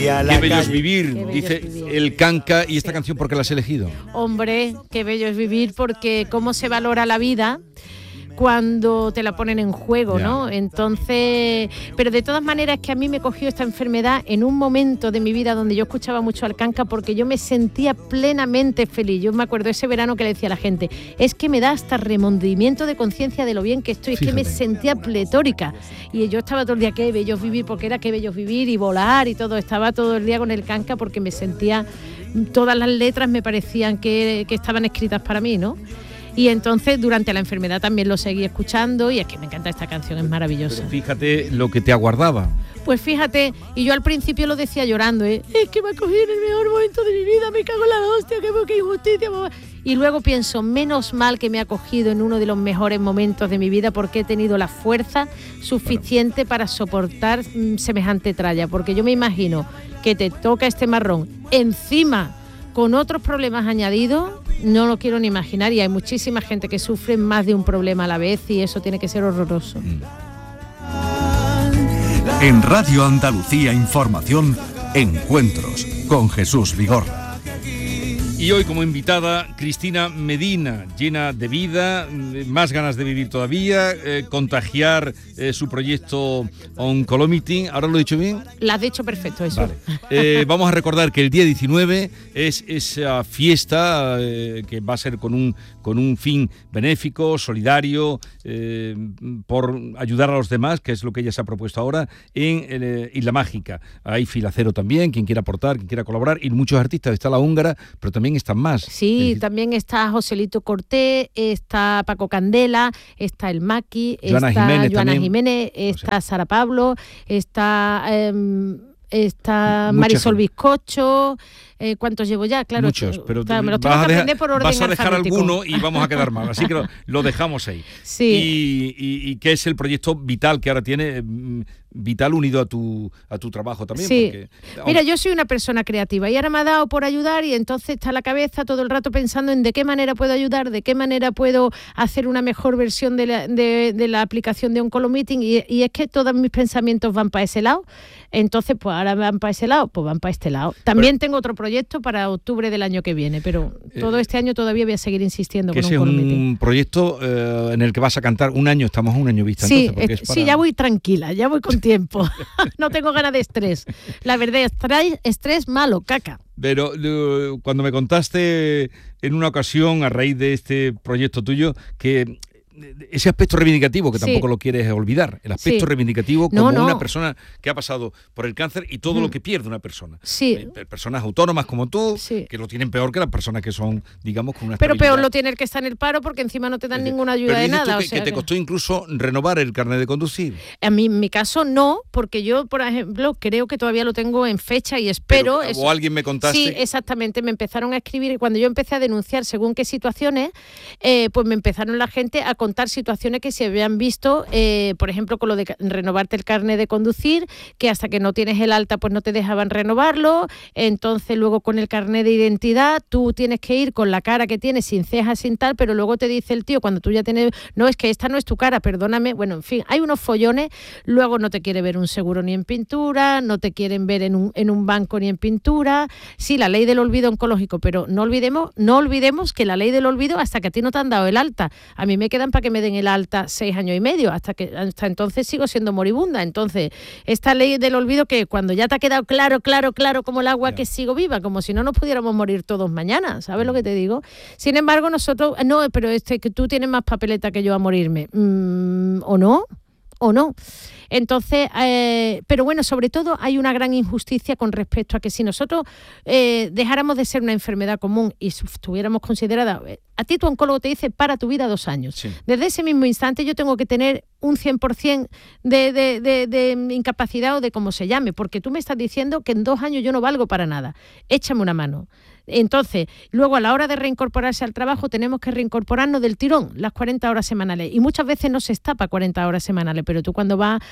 Qué bello es vivir, dice el Canca. ¿Y esta canción por qué la has elegido? Hombre, qué bello es vivir, porque cómo se valora la vida cuando te la ponen en juego, ¿no? Entonces, pero de todas maneras es que a mí me cogió esta enfermedad en un momento de mi vida donde yo escuchaba mucho al Canca, porque yo me sentía plenamente feliz. Yo me acuerdo ese verano que le decía a la gente, es que me da hasta remordimiento de conciencia de lo bien que estoy. Fíjate. Es que me sentía pletórica, y yo estaba todo el día, qué bello es vivir, porque era qué bello es vivir y volar y todo, estaba todo el día con el Canca porque me sentía, todas las letras me parecían que estaban escritas para mí, ¿no? Y entonces durante la enfermedad también lo seguí escuchando, y es que me encanta esta canción, es maravillosa. Pero fíjate lo que te aguardaba. Pues fíjate, y yo al principio lo decía llorando, es que me ha cogido en el mejor momento de mi vida, me cago en la hostia, qué injusticia, mamá. Y luego pienso, menos mal que me ha cogido en uno de los mejores momentos de mi vida, porque he tenido la fuerza suficiente para soportar semejante tralla, porque yo me imagino que te toca este marrón encima con otros problemas añadidos, no lo quiero ni imaginar, y hay muchísima gente que sufre más de un problema a la vez, y eso tiene que ser horroroso. En Radio Andalucía Información, Encuentros con Jesús Vigorra. Y hoy como invitada Cristina Medina, llena de vida, más ganas de vivir todavía, contagiar su proyecto Oncolomeeting. ¿Ahora lo he dicho bien? Lo has dicho perfecto, eso. Vale. Vamos a recordar que el día 19 es esa fiesta que va a ser con un fin benéfico, solidario, por ayudar a los demás, que es lo que ella se ha propuesto ahora, en Isla Mágica. Hay Filacero también, quien quiera aportar, quien quiera colaborar, y muchos artistas. Está la húngara, pero también están más. Sí, también está Joselito Cortés, está Paco Candela, está el Maki, Joana está Jiménez, Jiménez, está Sara Pablo, está Marisol Bizcocho. ¿Cuántos llevo ya? Claro, muchos, pero claro, me los tengo que aprender por orden alfabético. Vas a dejar alguno y vamos a quedar mal, así que lo dejamos ahí. Sí. Y ¿qué es el proyecto Vital que ahora tiene? Vital unido a tu trabajo también. Sí. Porque, mira, yo soy una persona creativa y ahora me ha dado por ayudar, y entonces está la cabeza todo el rato pensando en de qué manera puedo ayudar, de qué manera puedo hacer una mejor versión de la aplicación de Oncolomeeting, y es que todos mis pensamientos van para ese lado. Entonces, pues ahora van para ese lado, pues van para este lado. También tengo otro proyecto para octubre del año que viene, pero todo este año todavía voy a seguir insistiendo con Oncolomeeting. Es un proyecto en el que vas a cantar un año, estamos a un año vista. Sí, entonces, porque sí, ya voy tranquila, ya voy con tiempo. No tengo ganas de estrés. La verdad, estrés malo, caca. Pero cuando me contaste en una ocasión, a raíz de este proyecto tuyo, que ese aspecto reivindicativo, que tampoco lo quieres olvidar, el aspecto reivindicativo como una persona que ha pasado por el cáncer y todo lo que pierde una persona. Personas autónomas como tú, que lo tienen peor que las personas que son, digamos, con una Pero estabilidad. peor lo tiene el que está en el paro, porque encima no te dan ninguna ayuda de nada. Que te costó incluso renovar el carnet de conducir. A mí, en mi caso, no, porque yo, por ejemplo, creo que todavía lo tengo en fecha y espero... O alguien me contaste... Sí, exactamente, me empezaron a escribir, y cuando yo empecé a denunciar según qué situaciones, pues me empezaron la gente a contar situaciones que se habían visto, por ejemplo, con lo de renovarte el carnet de conducir, que hasta que no tienes el alta pues no te dejaban renovarlo. Entonces luego con el carnet de identidad tú tienes que ir con la cara que tienes, sin cejas, sin tal, pero luego te dice el tío, cuando tú ya tienes, no, es que esta no es tu cara, perdóname. Bueno, en fin, hay unos follones. Luego no te quiere ver un seguro ni en pintura, no te quieren ver en un banco ni en pintura. Sí, la ley del olvido oncológico, pero no olvidemos que la ley del olvido, hasta que a ti no te han dado el alta, a mí me quedan para que me den el alta 6 años y medio, hasta entonces sigo siendo moribunda. Entonces, esta ley del olvido, que cuando ya te ha quedado claro como el agua, que sigo viva, como si no nos pudiéramos morir todos mañana, ¿sabes lo que te digo? Sin embargo, nosotros, no, pero que tú tienes más papeleta que yo a morirme, ¿o no? Entonces, pero bueno, sobre todo hay una gran injusticia con respecto a que si nosotros dejáramos de ser una enfermedad común y estuviéramos consideradas, a ti tu oncólogo te dice para tu vida 2 años. Sí. Desde ese mismo instante yo tengo que tener un 100% de incapacidad, o de como se llame, porque tú me estás diciendo que en 2 años yo no valgo para nada. Échame una mano. Entonces, luego a la hora de reincorporarse al trabajo tenemos que reincorporarnos del tirón, las 40 horas semanales, y muchas veces no se está para 40 horas semanales, pero tú cuando vas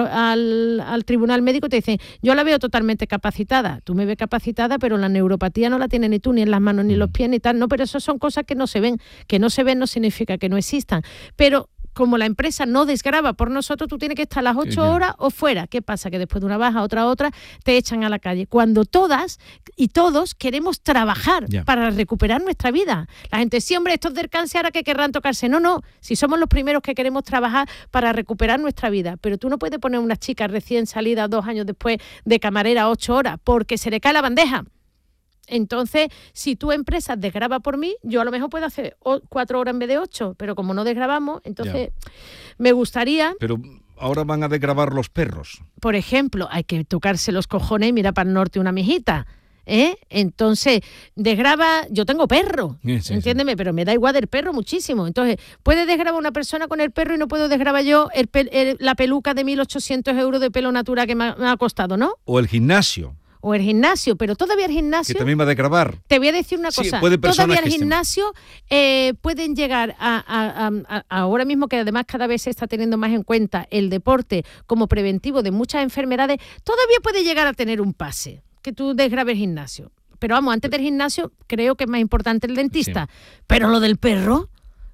al tribunal médico te dicen, yo la veo totalmente capacitada. Tú me ves capacitada, pero la neuropatía no la tienes ni tú, ni en las manos, ni los pies, ni tal. No, pero eso son cosas que no se ven. Que no se ven no significa que no existan, pero como la empresa no desgrava por nosotros, tú tienes que estar las 8 horas o fuera. ¿Qué pasa? Que después de una baja, otra, te echan a la calle. Cuando todas y todos queremos trabajar para recuperar nuestra vida. La gente, sí, hombre, estos del cáncer ahora que querrán tocarse. No, si somos los primeros que queremos trabajar para recuperar nuestra vida. Pero tú no puedes poner a una chica recién salida 2 años después de camarera 8 horas porque se le cae la bandeja. Entonces, si tu empresa desgrava por mí, yo a lo mejor puedo hacer 4 horas en vez de 8, pero como no desgravamos, entonces me gustaría... Pero ahora van a desgravar los perros. Por ejemplo, hay que tocarse los cojones y mirar para el norte una mijita. Entonces, desgrava, yo tengo perro, entiéndeme, pero me da igual del perro muchísimo. Entonces, puede desgravar una persona con el perro y no puedo desgravar yo la peluca de 1.800 euros de pelo natural que me ha costado, ¿no? O el gimnasio. O el gimnasio, pero todavía el gimnasio... Que también va a desgravar. Te voy a decir una cosa, todavía el gimnasio pueden llegar a ahora mismo, que además cada vez se está teniendo más en cuenta el deporte como preventivo de muchas enfermedades, todavía puede llegar a tener un pase, que tú desgraves el gimnasio. Pero vamos, antes del gimnasio creo que es más importante el dentista. Sí. Pero lo del perro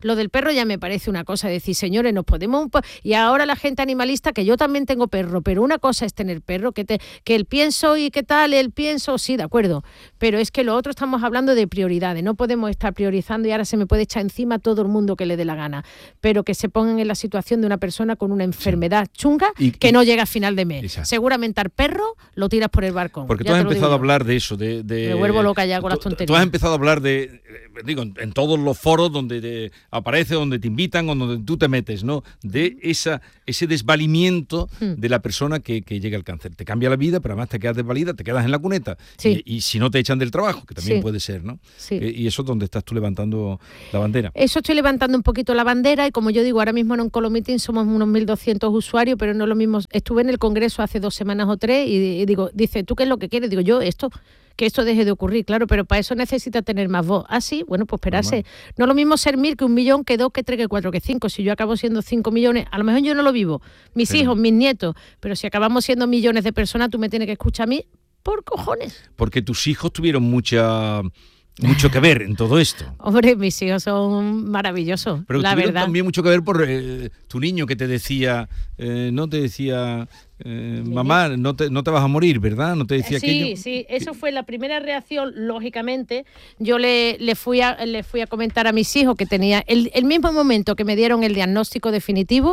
ya me parece una cosa de decir, señores, nos podemos... Y ahora la gente animalista, que yo también tengo perro, pero una cosa es tener perro, que el pienso y qué tal, el pienso, sí, de acuerdo, pero es que lo otro estamos hablando de prioridades, no podemos estar priorizando y ahora se me puede echar encima a todo el mundo que le dé la gana, pero que se pongan en la situación de una persona con una enfermedad chunga que no llega a final de mes. Exacto. Seguramente al perro lo tiras por el balcón. Porque tú has empezado a hablar de eso, me vuelvo loca ya con las tonterías. Tú has empezado a hablar de, digo, en todos los foros donde aparece, donde te invitan o donde tú te metes, ¿no? De ese desvalimiento de la persona que llega al cáncer. Te cambia la vida, pero además te quedas desvalida, te quedas en la cuneta. Sí. Y si no te echan del trabajo, que también puede ser, ¿no? Sí. Y eso es donde estás tú levantando la bandera. Eso estoy levantando un poquito la bandera y como yo digo, ahora mismo en Oncolomeeting somos unos 1.200 usuarios, pero no es lo mismo. Estuve en el congreso hace 2 semanas o 3 y digo, dice, ¿tú qué es lo que quieres? Digo, yo que esto deje de ocurrir, claro, pero para eso necesita tener más voz. Ah, sí, bueno, pues esperarse. No es lo mismo ser 1.000 que 1.000.000, que 2, que 3, que 4, que 5. Si yo acabo siendo 5 millones, a lo mejor yo no lo vivo, mis hijos, mis nietos, pero si acabamos siendo millones de personas, tú me tienes que escuchar a mí por cojones. Porque tus hijos tuvieron mucho que ver en todo esto. Hombre, mis hijos son maravillosos, pero la verdad. También mucho que ver por tu niño que te decía, mamá, no te vas a morir, ¿verdad? No te decía aquello. Sí, eso fue la primera reacción, lógicamente. Yo le fui a comentar a mis hijos que tenía el mismo momento que me dieron el diagnóstico definitivo.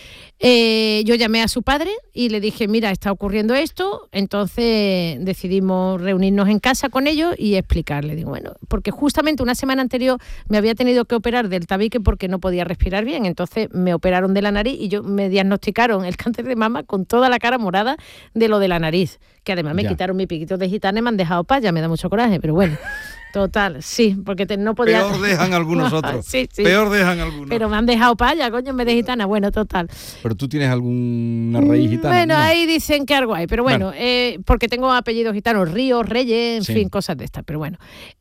Yo llamé a su padre y le dije, mira, está ocurriendo esto, entonces decidimos reunirnos en casa con ellos y explicarle. Digo, bueno, porque justamente una semana anterior me había tenido que operar del tabique porque no podía respirar bien, entonces me operaron de la nariz y me diagnosticaron el cáncer de mama con toda la cara morada de lo de la nariz, que además me quitaron mi piquito de gitana y me han dejado paya, me da mucho coraje, pero bueno. Total, sí, porque no podía... Peor dejan algunos otros. Sí. Peor dejan algunos. Pero me han dejado paya, coño, en vez de gitana. Bueno, total. ¿Pero tú tienes alguna raíz gitana? Bueno, no. Ahí dicen que algo hay, pero bueno. Porque tengo apellidos gitanos, Ríos, Reyes, en fin, cosas de estas, pero bueno.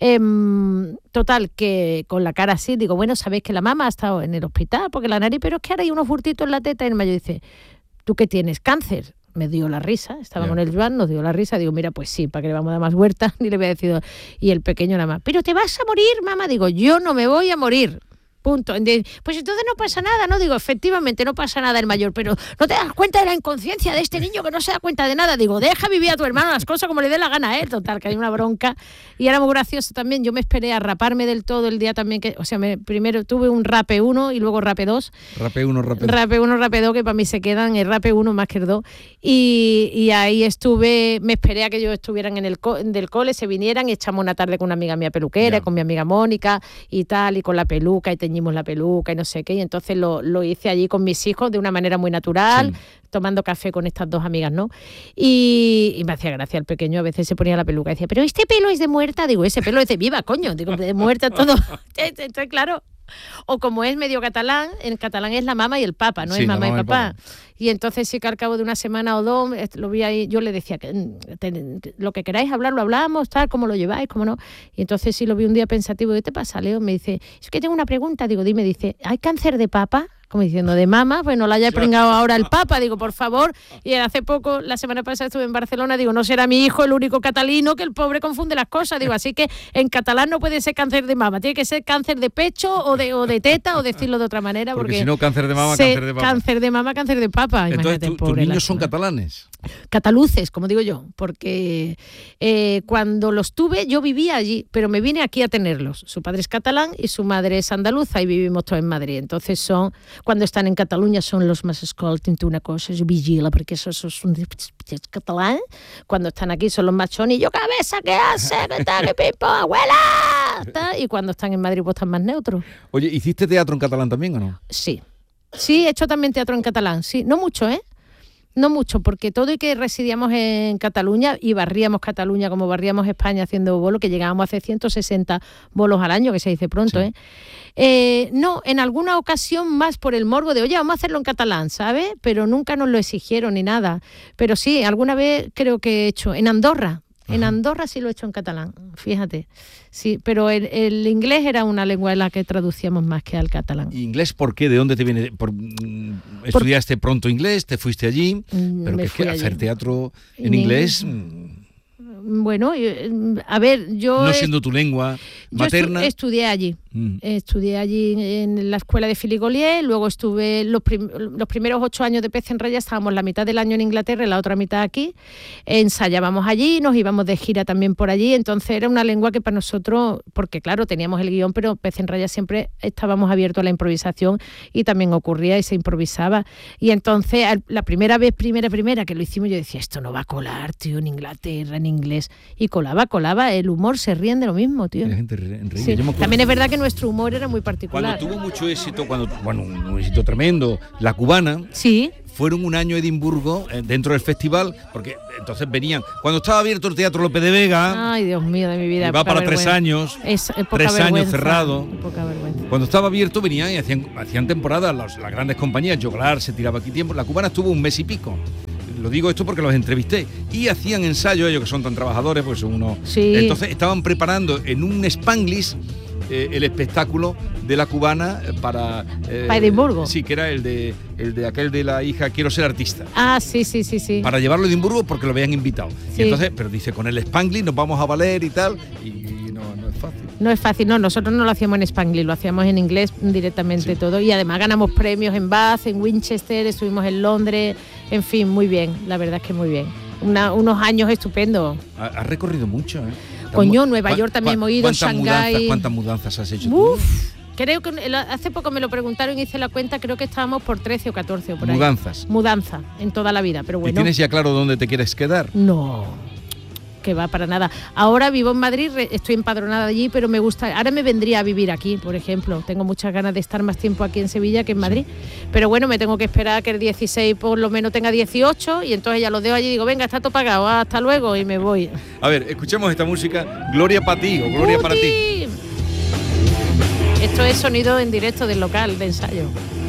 Total, que con la cara así, digo, bueno, sabéis que la mamá ha estado en el hospital, porque la nariz, pero es que ahora hay unos furtitos en la teta, y el mayor dice, ¿tú qué tienes? ¿Cáncer? Me dio la risa, estaba con el Joan, nos dio la risa, digo, mira, pues sí, para que le vamos a dar más vueltas, ni le voy a decir, y el pequeño nada más, pero te vas a morir, mamá, digo, yo no me voy a morir. Punto. Pues entonces no pasa nada, ¿no? Digo, efectivamente no pasa nada el mayor, pero ¿no te das cuenta de la inconsciencia de este niño que no se da cuenta de nada? Digo, deja vivir a tu hermano las cosas como le dé la gana a él. Total, que hay una bronca. Y era muy gracioso también, yo me esperé a raparme del todo el día también, primero tuve un rape 1 y luego rape 2. Rape 1, rape 2. Rape 1, rape 2, que para mí se quedan el rape 1 más que el 2. Y ahí me esperé a que ellos estuvieran del cole, se vinieran y echamos una tarde con una amiga mía peluquera, con mi amiga Mónica y tal, y con la peluca, y teñimos la peluca y no sé qué, y entonces lo hice allí con mis hijos de una manera muy natural, tomando café con estas 2 amigas, ¿no? Y me hacía gracia el pequeño, a veces se ponía la peluca y decía, pero este pelo es de muerta, digo, ese pelo es de viva, coño, digo, de muerta todo, estoy claro. O como es medio catalán, en catalán es la mamá y el papa, no es mamá y papá. Y entonces sí que al cabo de una semana o 2 lo vi ahí, yo le decía, lo que queráis hablar, lo hablamos, tal, cómo lo lleváis, cómo no. Y entonces sí lo vi un día pensativo, ¿qué te pasa, Leo? Me dice, es que tengo una pregunta, digo, dime, dice, ¿hay cáncer de papa? como diciendo, de mama, pues no la haya pringado ahora el Papa, digo, por favor. Y hace poco, la semana pasada estuve en Barcelona, digo, no será mi hijo el único catalino que el pobre confunde las cosas, digo, así que en catalán no puede ser cáncer de mama, tiene que ser cáncer de pecho o de teta, o decirlo de otra manera, porque si no, cáncer de mama, cáncer de papa. Cáncer de mama, cáncer de papa. Entonces, ¿tus niños son catalanes? Cataluces, como digo yo, porque cuando los tuve yo vivía allí, pero me vine aquí a tenerlos. Su padre es catalán y su madre es andaluza y vivimos todos en Madrid. Entonces cuando están en Cataluña son los más escolten una cosa, yo vigila porque eso es un catalán. Cuando están aquí son los machones y yo, cabeza, ¿qué hace? ¿Qué tal? ¿Qué pipo? ¡Abuela! Y cuando están en Madrid pues están más neutros. Oye, ¿hiciste teatro en catalán también o no? Sí, he hecho también teatro en catalán, sí, no mucho, No mucho, porque todo y que residíamos en Cataluña y barríamos Cataluña como barríamos España haciendo bolos, que llegábamos a hacer 160 bolos al año, que se dice pronto, sí. No, en alguna ocasión más por el morbo de, oye, vamos a hacerlo en catalán, ¿sabes? Pero nunca nos lo exigieron ni nada. Pero sí, alguna vez creo que he hecho, en Andorra. En Andorra sí lo he hecho en catalán, fíjate. Sí, pero el inglés era una lengua en la que traducíamos más que al catalán. ¿Y inglés por qué? ¿De dónde te viene? ¿Estudiaste pronto inglés? ¿Te fuiste allí? Pero que es que hacer teatro en inglés... Bueno, a ver, yo... No siendo tu lengua materna... Yo estudié allí. Estudié allí en la escuela de Filigolier, luego estuve los primeros 8 años de Pez en Raya, estábamos la mitad del año en Inglaterra y la otra mitad aquí, ensayábamos allí, nos íbamos de gira también por allí, entonces era una lengua que para nosotros, porque claro, teníamos el guión, pero Pez en Raya siempre estábamos abiertos a la improvisación y también ocurría y se improvisaba, y entonces la primera vez que lo hicimos yo decía, esto no va a colar, tío, en Inglaterra, en inglés, y colaba, el humor se ríen de lo mismo, tío. La gente ríe. Sí. También es verdad que nuestro humor era muy particular. Cuando tuvo mucho éxito, un éxito tremendo, La Cubana, sí, fueron un año a Edimburgo dentro del festival, porque entonces venían, cuando estaba abierto el Teatro López de Vega, ay Dios mío de mi vida, va para 3 años, 3 años cerrado, poca vergüenza. Cuando estaba abierto venían y hacían temporadas las grandes compañías, Joglar se tiraba aquí tiempo, La Cubana estuvo 1 mes y pico. Lo digo esto porque los entrevisté y hacían ensayos, ellos que son tan trabajadores, pues uno. Sí. Entonces estaban preparando en un Spanglish el espectáculo de La Cubana para Edimburgo. Sí, que era el de aquel de la hija Quiero ser artista. Ah, sí. Para llevarlo a Edimburgo porque lo habían invitado. Sí. Y entonces, pero dice, con el Spanglish nos vamos a valer y tal, y no es fácil. No es fácil, no, nosotros no lo hacíamos en Spanglish, lo hacíamos en inglés directamente todo, y además ganamos premios en Bath, en Winchester, estuvimos en Londres, en fin, muy bien, la verdad es que muy bien. Unos años estupendos. Has recorrido mucho, ¿eh? Coño, Nueva York también hemos ido, Shanghái. ¿Cuántas mudanzas has hecho tú? Uf, creo que hace poco me lo preguntaron y hice la cuenta, creo que estábamos por 13 o 14 o por ahí. Mudanza en toda la vida, pero bueno. ¿Y tienes ya claro dónde te quieres quedar? No, que va para nada. Ahora vivo en Madrid, estoy empadronada allí, pero me gusta, ahora me vendría a vivir aquí, por ejemplo. Tengo muchas ganas de estar más tiempo aquí en Sevilla que en Madrid. Sí. Pero bueno, me tengo que esperar a que el 16 por lo menos tenga 18 y entonces ya los dejo allí y digo, venga, está todo pagado, hasta luego, y me voy. A ver, escuchemos esta música, Gloria para ti o Gloria para ti. Esto es sonido en directo del local de ensayo.